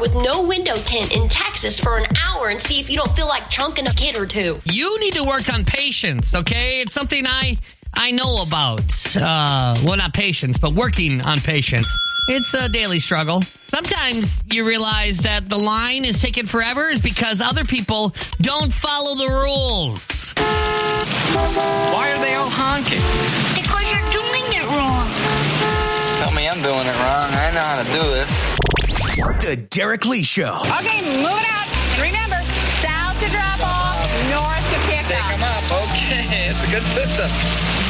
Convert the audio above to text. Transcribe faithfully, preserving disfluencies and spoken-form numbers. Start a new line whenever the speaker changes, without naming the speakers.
with no window tint in Texas for an hour and see if you don't feel like chunking a kid or two.
You need to work on patience, okay? It's something I I know about. Uh, well, not patience, but working on patience. It's a daily struggle. Sometimes you realize that the line is taking forever is because other people don't follow the rules.
Why are they all honking?
Because you're doing it wrong.
Tell me I'm doing it wrong. I know how to do this.
The Derek Lee Show.
Okay, moving out. And remember, south to drop off, north to pick up.
Pick them up. Okay, it's a good system.